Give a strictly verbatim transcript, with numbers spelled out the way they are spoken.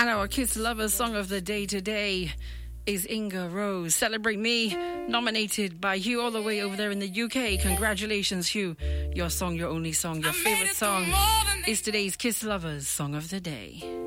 And our Kiss Lovers song of the day today is Inga Rose, Celebrate Me, nominated by Hugh all the way over there in the U K. Congratulations, Hugh. Your song, your only song, your favourite song is today's Kiss Lovers song of the day.